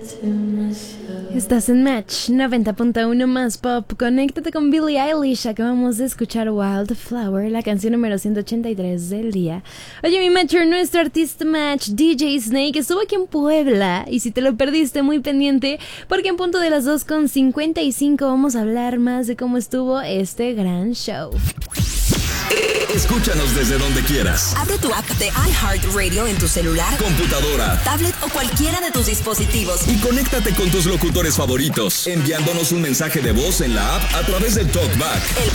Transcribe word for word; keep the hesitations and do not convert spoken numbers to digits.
Estás en Match noventa punto uno más pop. Conéctate con Billie Eilish. Acabamos de escuchar Wildflower, la canción número ciento ochenta y tres del día. Oye, mi Matcher, nuestro artista Match, D J Snake, estuvo aquí en Puebla. Y si te lo perdiste, muy pendiente, porque en punto de las dos con cincuenta y cinco vamos a hablar más de cómo estuvo este gran show. Escúchanos desde donde quieras. Abre tu app de iHeartRadio en tu celular, computadora, tablet o cualquiera de tus dispositivos. Y conéctate con tus locutores favoritos, enviándonos un mensaje de voz en la app a través del TalkBack. El